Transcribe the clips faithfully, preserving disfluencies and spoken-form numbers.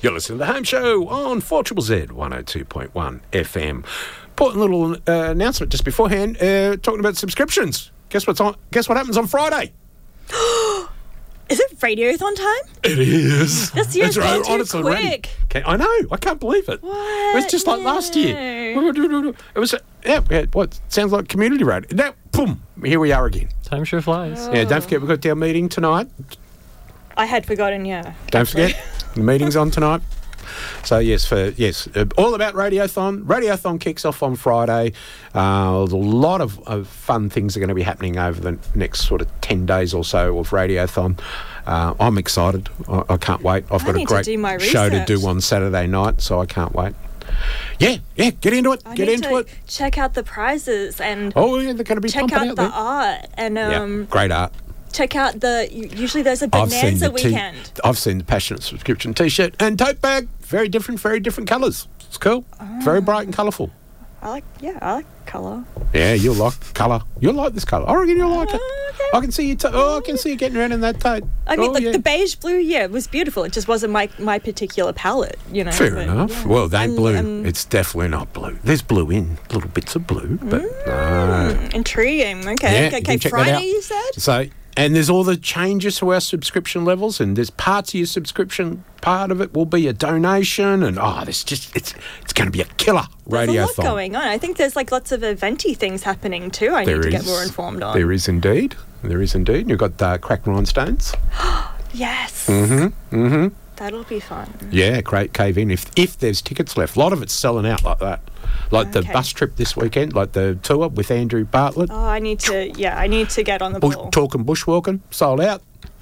You're listening to The Home Show on four Z Z Z one oh two point one F M. Important little uh, announcement just beforehand, uh, talking about subscriptions. Guess what's on? Guess what happens on Friday? Is it Radiothon time? It is. This year's It's gone too honestly already. quick. Okay, I know. I can't believe it. What? It was just like No. last year. It was, uh, yeah, yeah, what? Sounds like community radio. Now, boom, here we are again. Time sure flies. Oh. Yeah, don't forget, we've got our meeting tonight. I had forgotten, yeah. Don't forget, the meeting's on tonight. So, yes, for yes, uh, all about Radiothon. Radiothon kicks off on Friday. Uh, there's a lot of, of fun things are going to be happening over the next sort of ten days or so of Radiothon. Uh, I'm excited. I, I can't wait. I've I got a need to great do my show to research. do on Saturday night, so I can't wait. Yeah, yeah, get into it. I get need into to it. check out the prizes and Oh, yeah, they're going to be check pumping out out the there. art and um, yeah, great art. check out the. Usually there's a I've seen bonanza the t- weekend. I've seen the Passionate subscription T-shirt and tote bag. Very different, very different colours. It's cool. Very bright and colourful. I like, yeah, I like colour. Yeah, you'll like colour. You'll like this colour. I reckon you'll like it. Oh, okay. I can see you. T- oh, I can see you getting around in that tote. I mean, oh, like yeah. the beige blue, yeah, it was beautiful. It just wasn't my my particular palette, you know. Fair but, enough. yeah. Well, they ain't And- blue. and- It's definitely not blue. There's blue in little bits of blue, but no. Mm, intriguing. Okay, Yeah, okay, you can check that Friday, out. you said? So, and there's all the changes to our subscription levels, and there's parts of your subscription. Part of it will be a donation, and oh, this just it's it's going to be a killer There's a lot radiothon. going on. I think there's like lots of eventy things happening too. I There need to get is. more informed on. There is indeed. There is indeed. You've got uh, Cracked Rhinestones. Yes. Mm-hmm. Mm-hmm. That'll be fun. Yeah, great cave in. If if there's tickets left, a lot of it's selling out like that. Like the Okay. bus trip this weekend, like the tour with Andrew Bartlett. Oh, I need to. Yeah, I need to get on the Bush, ball. talking bushwalking, sold out.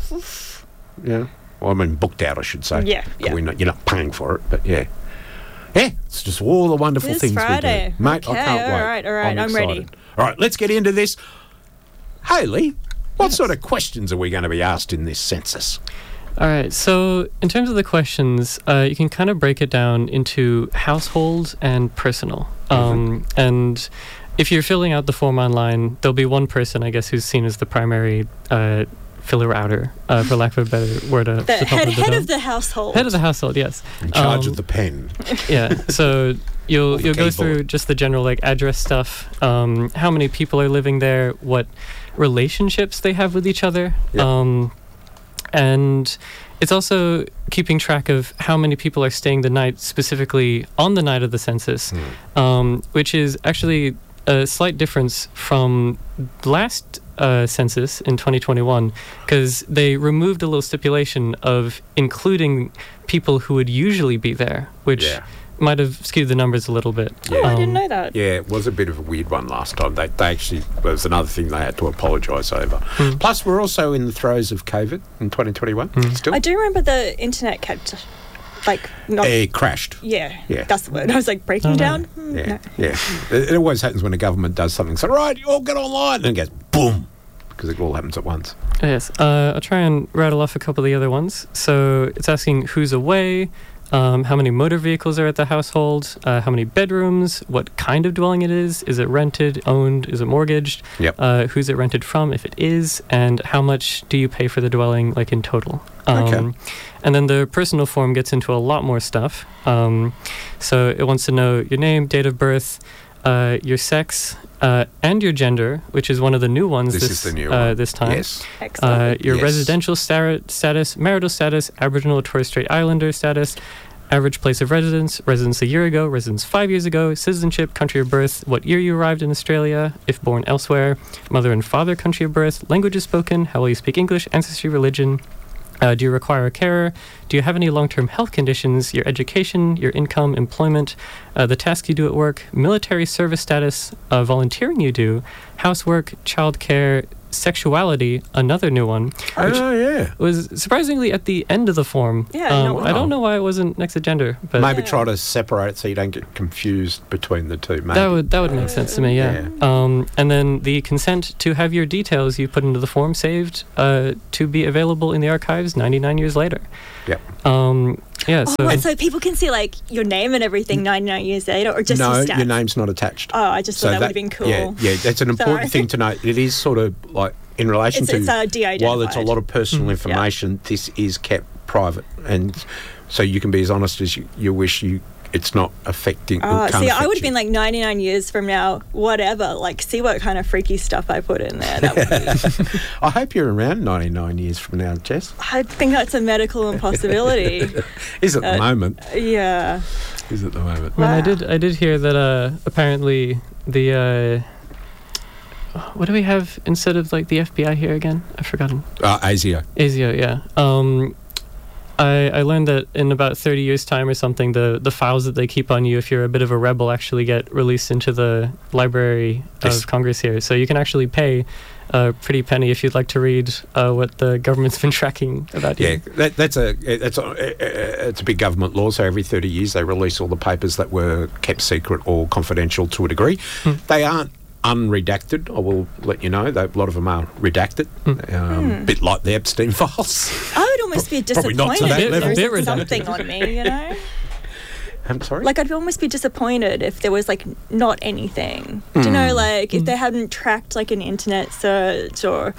Yeah. Well, I mean, booked out, I should say. Yeah, yeah. We're not, you're not paying for it, but yeah. Yeah, it's just all the wonderful This things Friday. we do. Mate, I Okay, can't all wait. right, all right, I'm excited. ready. All right, let's get into this. Hayley, what Yes. sort of questions are we going to be asked in this census? All right, so in terms of the questions, uh, you can kind of break it down into household and personal. Um, and if you're filling out the form online, there'll be one person, I guess, who's seen as the primary uh, filler outer, uh, for lack of a better word. Uh, The to head, compliment head them. of the household. Head of the household, yes. In charge Um, of the pen. Yeah, so you'll the you'll go keyboard. through just the general like address stuff, um, how many people are living there, what relationships they have with each other, Yep. um, and it's also keeping track of how many people are staying the night specifically on the night of the census, um, which is actually a slight difference from last uh, census in twenty twenty-one, because they removed a little stipulation of including people who would usually be there, which Yeah. might have skewed the numbers a little bit. Oh, I didn't Um, know that. Yeah, it was a bit of a weird one last time. They, they actually, it was another thing they had to apologise over. Hmm. Plus, we're also in the throes of COVID in twenty twenty-one. Still, I do remember the internet kept, like, not. it crashed. Yeah, Yeah. that's the word. I was like, breaking Oh, no. down? Hmm, Yeah, no. yeah. It, it always happens when a government does something. So, right, you all get online. And it goes boom, because it all happens at once. Yes, uh, I'll try and rattle off a couple of the other ones. So it's asking who's away, um, how many motor vehicles are at the household, uh, how many bedrooms, what kind of dwelling it is, is it rented, owned, is it mortgaged, Yep. uh, who's it rented from if it is, and how much do you pay for the dwelling, like in total. Um, Okay. And then the personal form gets into a lot more stuff. Um, so it wants to know your name, date of birth, uh, your sex, uh, and your gender, which is one of the new ones This this, is the new uh, one. this time. Yes. Excellent. Uh, your Yes. residential sta- status, marital status, Aboriginal or Torres Strait Islander status, average place of residence, residence a year ago, residence five years ago, citizenship, country of birth, what year you arrived in Australia, if born elsewhere, mother and father, country of birth, languages spoken, how well you speak English, ancestry, religion. Uh, do you require a carer? Do you have any long-term health conditions? Your education, your income, employment, uh, the tasks you do at work, military service status, uh, volunteering you do, housework, childcare, sexuality, another new one, which Oh, yeah. was surprisingly at the end of the form. Yeah, um, no, I wow. don't know why it wasn't next to gender, but Maybe Yeah. try to separate it so you don't get confused between the two. Maybe. that would that would make sense to me. Yeah. Um, and then the consent to have your details you put into the form saved uh, to be available in the archives ninety-nine years later. Yep. Um, yeah. Oh, So. what, so people can see, like, your name and everything ninety-nine years later, or just no, your stats? your name's not attached. Oh, I just thought that, would have been cool. Yeah, yeah, that's an important Sorry. thing to note. It is sort of like in relation It's- to it's, uh, de-identified. while it's a lot of personal Mm. information, this is kept private, and so you can be as honest as you, you wish. You it's not affecting. Oh, it can't see, I affect would have you. been like ninety-nine years from now, whatever. Like, see what kind of freaky stuff I put in there. That would be. I hope you're around ninety-nine years from now, Jess. I think that's a medical impossibility. Is at the Uh, moment. Yeah. Is at the moment. I mean, I Wow. did I did hear that uh, apparently the uh, what do we have instead of like the F B I here again? I've forgotten. Uh, ASIO. ASIO, yeah. Um, I, I learned that in about thirty years' time or something, the, the files that they keep on you if you're a bit of a rebel actually get released into the Library Yes. of Congress here. So you can actually pay a pretty penny if you'd like to read uh, what the government's been tracking about Yeah, you. that, that's a that's a it's a big government law. So every thirty years they release all the papers that were kept secret or confidential to a degree. Hmm. They aren't unredacted. I will let you know. They, a lot of them are redacted, Hmm. um, a bit like the Epstein files. I would almost be Probably not to disappointed that if level. there Bit was redacted. something on me, you know? I'm sorry. Like, I'd almost be disappointed if there was, like, not anything. Do you know, like, if they hadn't tracked, like, an internet search or...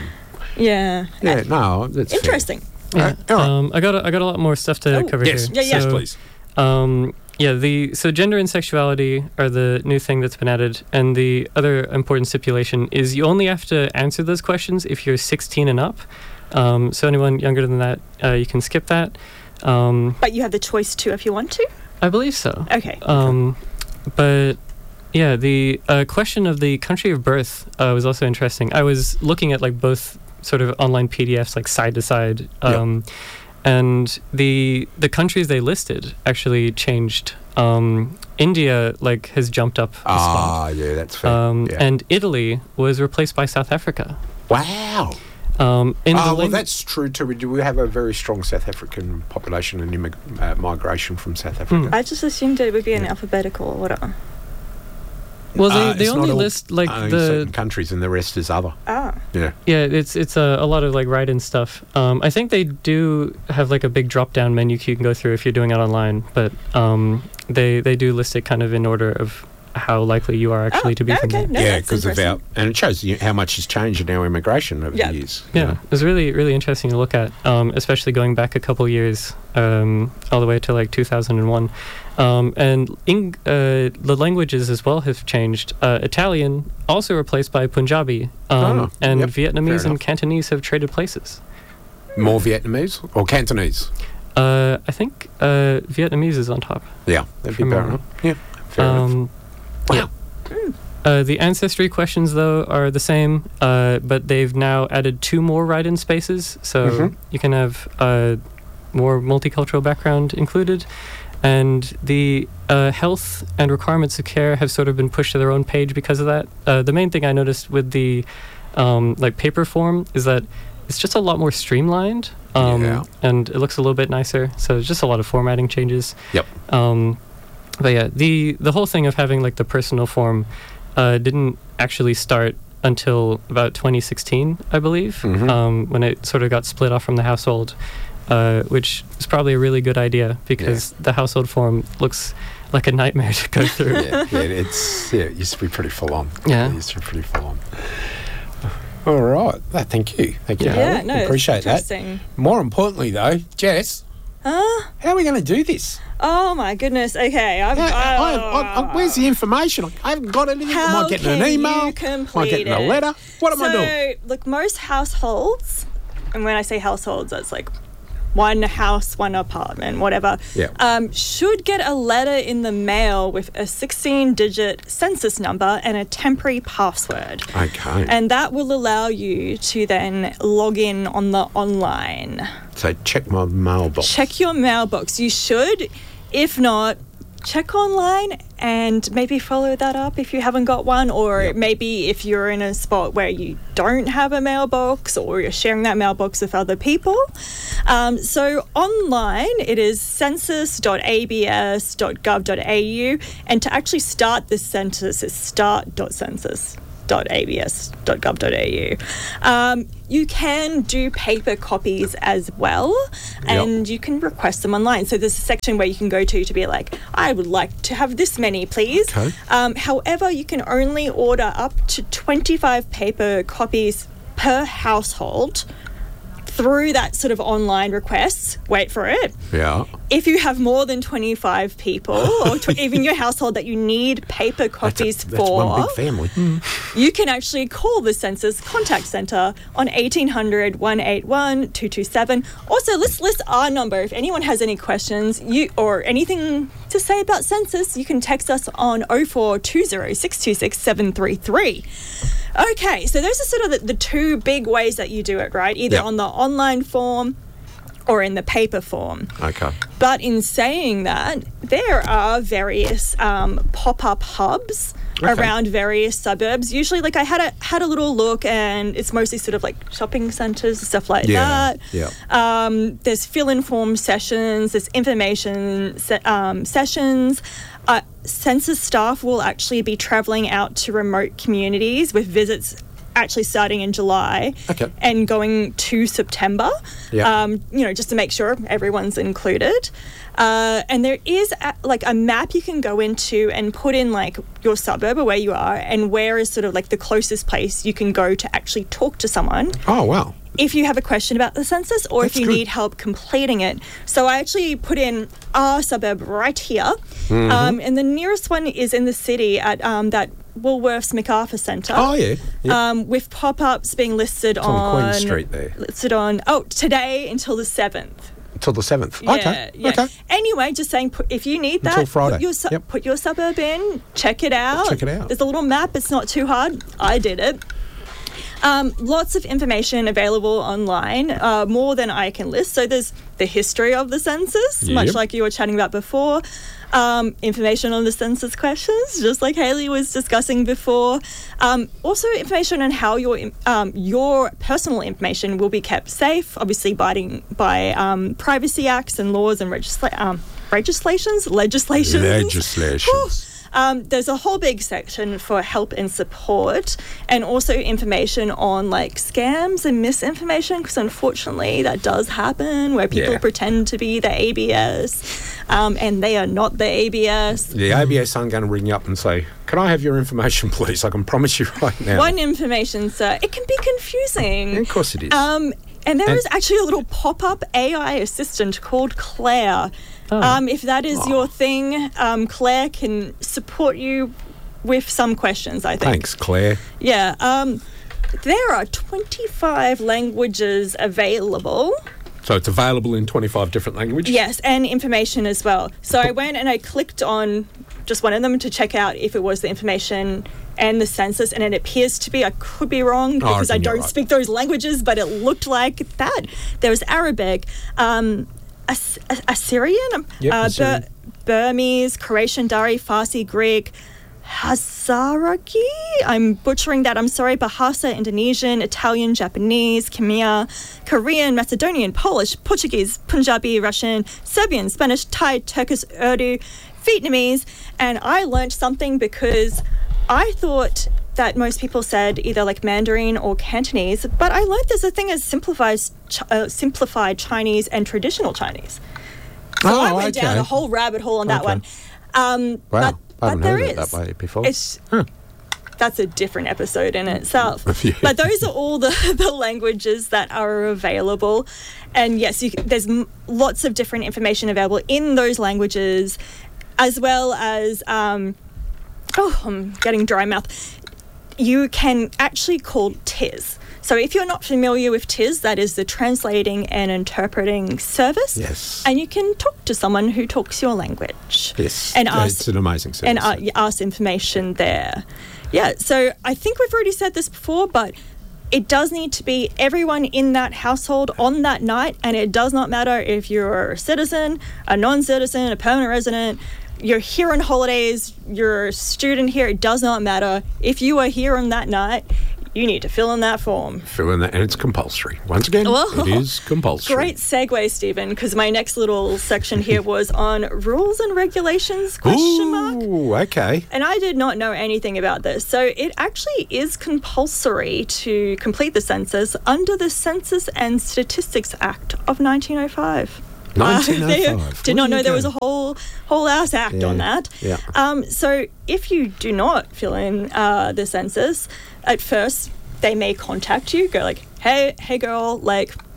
Yeah. yeah, no, that's fair. Interesting. Yeah. All right. Um, I got a, I got a lot more stuff to Oh, cover Yes, here. Yeah, yeah. yes, So, please. Um, yeah, the so gender and sexuality are the new thing that's been added, and the other important stipulation is you only have to answer those questions if you're sixteen and up. Um, so anyone younger than that, uh, you can skip that. Um, But you have the choice to if you want to? I believe so. Okay. Um, but yeah, the uh, question of the country of birth uh, was also interesting. I was looking at like both sort of online P D Fs, like side to side, um, and the the countries they listed actually changed. Um, India like has jumped up a spot, Ah, yeah, that's fair. um, yeah. and Italy was replaced by South Africa. wow. Um, in the Oh, well, lang- that's true too. We do we have a very strong South African population and immig- uh, migration from South Africa. I just assumed it would be an Yeah. alphabetical order. well, they, Uh, they it's not only all- list like only the certain countries, and the rest is other. Ah. Yeah. Yeah, it's it's a, a lot of like write-in stuff. Um, I think they do have like a big drop-down menu you can go through if you're doing it online, but um, they they do list it kind of in order of how likely you are actually Oh, to be from okay. there. No, yeah, that's because of our, interesting. and it shows you how much has changed in our immigration over Yeah. the years. you Yeah, know. it was really really interesting to look at, um, especially going back a couple years, um, all the way to like two thousand one. Um, and in, uh, the languages as well have changed. Uh, Italian also replaced by Punjabi, um, Oh, and yep, Vietnamese fair and enough. Cantonese have traded places. More Vietnamese or Cantonese? Uh, I think uh, Vietnamese is on top. Yeah, that'd be From fair memory. enough. Yeah, fair enough. Um, Wow. Uh, the ancestry questions, though, are the same, uh, but they've now added two more write-in spaces, so Mhm. you can have uh, more multicultural background included. And the uh, health and requirements of care have sort of been pushed to their own page because of that. Uh, the main thing I noticed with the um, like paper form is that it's just a lot more streamlined, um, Yeah. and it looks a little bit nicer. So it's just a lot of formatting changes. Yep. Um, but yeah, the the whole thing of having like the personal form uh, didn't actually start until about twenty sixteen, I believe, Mhm. um, when it sort of got split off from the household, uh, which is probably a really good idea because the household form looks like a nightmare to go through. yeah, yeah, it's yeah, it used to be pretty full on. Yeah. It used to be pretty full on. All right. Ah, thank you. Thank you. Yeah. Yeah, Harold. no, it's Appreciate that. interesting. More importantly, though, Jess, Huh? how are we going to do this? Oh my goodness. Okay. I'm, How- I, I, I, uh, where's the information? I haven't got anything. Am I How getting an can email? you Am I complete getting a it? letter? What am so, I doing? look, most households, and when I say households, that's like one house, one apartment, whatever, Yeah. um, should get a letter in the mail with a sixteen-digit census number and a temporary password. Okay. And that will allow you to then log in on the online. So check my mailbox. Check your mailbox. You should. If not, check online and maybe follow that up if you haven't got one, or Yep. maybe if you're in a spot where you don't have a mailbox or you're sharing that mailbox with other people. Um, so online it is census dot a b s dot gov dot a u, and to actually start this census is start dot census dot a b s dot gov dot a u. Um, you can do paper copies as well, and you can request them online. So there's a section where you can go to to be like, I would like to have this many, please. Okay. Um, however, you can only order up to twenty-five paper copies per household through that sort of online request, wait for it. Yeah. If you have more than twenty-five people, or tw- even your household that you need paper copies That's, a, that's for, one big family. you can actually call the Census Contact Centre on eighteen hundred, one eight one, two two seven. Also, let's list our number. If anyone has any questions you or anything to say about census, you can text us on oh four two oh, six two six, seven three three. Okay, so those are sort of the, the two big ways that you do it, right? Either Yep. on the online form or in the paper form. Okay. But in saying that, there are various um, pop-up hubs Okay. around various suburbs. Usually, like I had a had a little look, and it's mostly sort of like shopping centres and stuff like Yeah, that. yeah. Um, there's fill-in form sessions. There's information se- um, sessions. Uh, census staff will actually be travelling out to remote communities with visits actually starting in July Okay. and going to September, Yeah. um, you know, just to make sure everyone's included. Uh, and there is a, like a map you can go into and put in like your suburb or where you are and where is sort of like the closest place you can go to actually talk to someone Oh, wow. if you have a question about the census or That's if you good. need help completing it. So I actually put in our suburb right here. Mm-hmm. Um, and the nearest one is in the city at um, that Woolworths MacArthur Centre. Oh, yeah. yeah. Um, with pop-ups being listed It's on on Queen Street there. listed on oh today until the seventh. Until the seventh. Yeah, okay. yeah. Okay. Anyway, just saying, put, if you need that, Until Friday. Put, your, su- Yep. put your suburb in, check it out. Check it out. There's a little map. It's not too hard. I did it. Um, lots of information available online, uh, more than I can list. So there's the history of the census, much Yep. like you were chatting about before. Um, information on the census questions, just like Hayley was discussing before. Um, also, information on how your um, your personal information will be kept safe, obviously abiding by um, privacy acts and laws and legisla- um, legislations, legislations. Legislations. Whew. Um, there's a whole big section for help and support, and also information on like scams and misinformation, because unfortunately that does happen where people Yeah. pretend to be the A B S um, and they are not the A B S. The A B S aren't going to ring you up and say, can I have your information, please? I can promise you right now. One information, sir, it can be confusing. Of course it is. Um, and there And- is actually a little pop-up A I assistant called Claire. Oh. Um, if that is Oh. your thing, um, Claire can support you with some questions, I think. Thanks, Claire. Yeah. Um, there are twenty-five languages available. So it's available in twenty-five different languages? Yes, and information as well. So I went and I clicked on just one of them to check out if it was the information and the census, and it appears to be. I could be wrong Oh, I because I reckon you're don't right. speak those languages, but it looked like that. There was Arabic, um, As- As- Assyrian, Yep, uh, Assyrian. Bur- Burmese, Croatian, Dari, Farsi, Greek, Hazaraki. I'm butchering that. I'm sorry. Bahasa, Indonesian, Italian, Japanese, Khmer, Korean, Macedonian, Polish, Portuguese, Punjabi, Russian, Serbian, Spanish, Thai, Turkish, Urdu, Vietnamese, and I learned something because I thought that most people said either like Mandarin or Cantonese, but I learned there's a thing as simplified, Ch- uh, simplified Chinese and traditional Chinese. So Oh, I went down okay. a whole rabbit hole on that Okay. one. Um, Wow. but, I but haven't there heard is. it that way before. It's, Huh. That's a different episode in itself. Yeah. But those are all the, the languages that are available. And yes, you, can- there's m- lots of different information available in those languages, as well as, um, oh, I'm getting dry mouth. You can actually call T I S. So if you're not familiar with T I S, that is the translating and interpreting service. Yes. And you can talk to someone who talks your language. Yes. And Yeah, ask it's an amazing service. and uh, ask information there. Yeah, so I think we've already said this before, but it does need to be everyone in that household on that night, and it does not matter if you're a citizen, a non-citizen, a permanent resident, you're here on holidays, you're a student here, it does not matter. If you are here on that night, you need to fill in that form. Fill in that, and it's compulsory. Once again, Whoa. it is compulsory. Great segue, Stephen, because my next little section here was on rules and regulations, question mark. Ooh, okay. And I did not know anything about this. So it actually is compulsory to complete the census under the Census and Statistics Act of nineteen oh five. nineteen oh there- five. did not There know you there go. was a whole whole ass act Yeah, on that. yeah. Um, so if you do not fill in uh, the census, at first they may contact you, go like, hey, hey girl, like,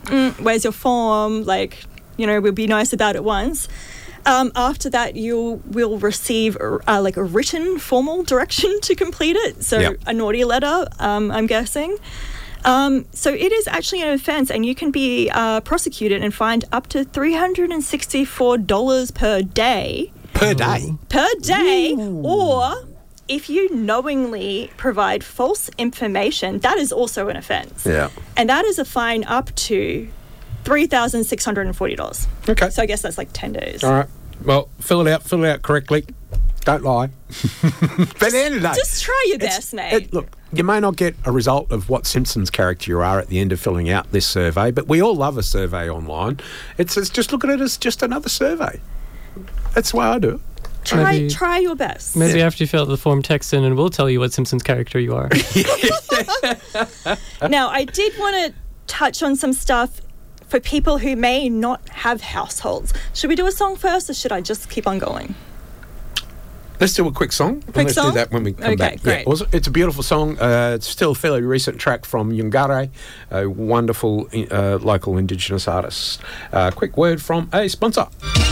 mm, where's your form? Like, you know, we'll be nice about it once. Um, after that, you will receive uh, like a written formal direction to complete it. So Yep. a naughty letter, um, I'm guessing. Um, so it is actually an offence, and you can be uh, prosecuted and fined up to three hundred sixty-four dollars per day. Per day. Per day, or if you knowingly provide false information, that is also an offence. Yeah. And that is a fine up to three thousand six hundred forty dollars. Okay. So I guess that's like ten days. All right. Well, fill it out. Fill it out correctly. Don't lie. But at the end of the day, Just try your it's- best, mate. it- look, you may not get a result of what Simpsons character you are at the end of filling out this survey, but we all love a survey online. It's, it's just look at it as just another survey. That's the way I do it. try, Maybe- try your best. Maybe after you fill out the form, text in and we'll tell you what Simpsons character you are. Now, I did want to touch on some stuff for people who may not have households. Should we do a song first, or should I just keep on going? Let's do a quick song. and Quick let's song? do that when we come Okay, back. great. Yeah, it was- it's a beautiful song. Uh, it's still a fairly recent track from Yungare, a wonderful uh, local Indigenous artist. Uh, quick word from a sponsor.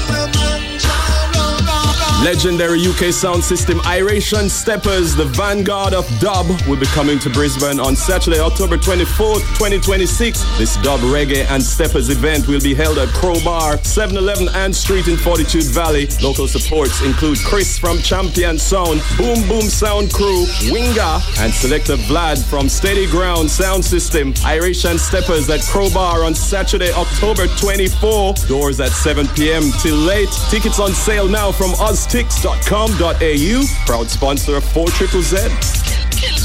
Legendary U K sound system Iration Steppers, the vanguard of dub, will be coming to Brisbane on Saturday, October twenty-fourth, twenty twenty-six. This dub reggae and steppers event will be held at Crowbar, seven eleven Ann Street in Fortitude Valley. Local supports include Chris from Champion Sound, Boom Boom Sound Crew, Winga, and selector Vlad from Steady Ground Sound System. Iration Steppers at Crowbar on Saturday, October twenty-fourth. Doors at seven p.m. till late. Tickets on sale now from Oz tix dot com dot a u, proud sponsor of four triple Z.